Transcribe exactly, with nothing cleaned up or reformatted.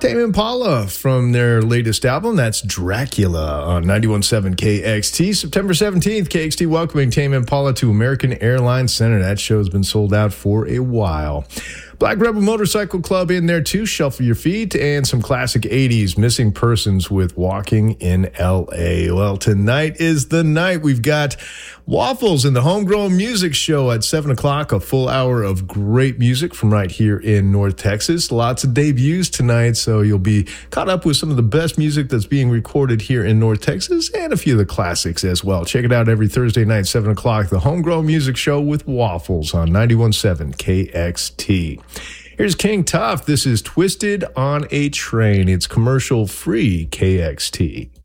Tame Impala from their latest album, that's Dracula on ninety-one point seven K X T. September seventeenth, K X T welcoming Tame Impala to American Airlines Center. That show's been sold out for a while. Black Rebel Motorcycle Club in there too, Shuffle Your Feet, and some classic eighties Missing Persons with Walking in L A. Well, tonight is the night. We've got Waffles in the Homegrown Music Show at seven o'clock, a full hour of great music from right here in North Texas. Lots of debuts tonight, so you'll be caught up with some of the best music that's being recorded here in North Texas and a few of the classics as well. Check it out every Thursday night, seven o'clock, the Homegrown Music Show with Waffles on ninety-one point seven K X T. Here's King Tough. This is Twisted on a Train. It's commercial free K X T.